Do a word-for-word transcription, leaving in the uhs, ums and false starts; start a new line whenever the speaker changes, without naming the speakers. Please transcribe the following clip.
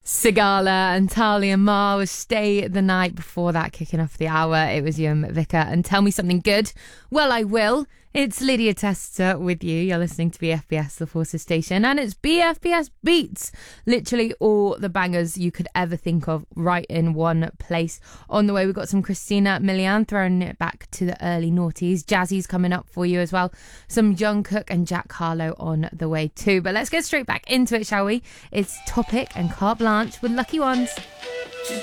Sigala and Talia Mar was Stay the Night. Before that, kicking off the hour, it was Yum Vicar and Tell Me Something Good. Well, I will. It's Lydia Tester with you. You're listening to B F B S, the Forces Station, and it's B F B S Beats. Literally all the bangers you could ever think of right in one place. On the way, we've got some Christina Milian throwing it back to the early noughties. Jazzy's coming up for you as well. Some Jung Cook and Jack Harlow on the way too. But let's get straight back into it, shall we? It's Topic and Carte Blanche with Lucky Ones.